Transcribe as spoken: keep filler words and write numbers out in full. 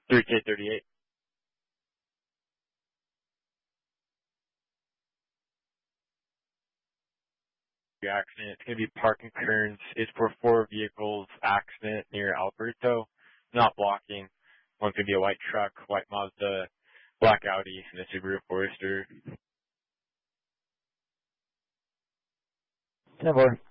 three K thirty-eight. Accident. It's going to be parking clearance. It's for four vehicles accident near Alberto. Not blocking. One's going to be a white truck, white Mazda, black Audi, and a Subaru Forester. ten four.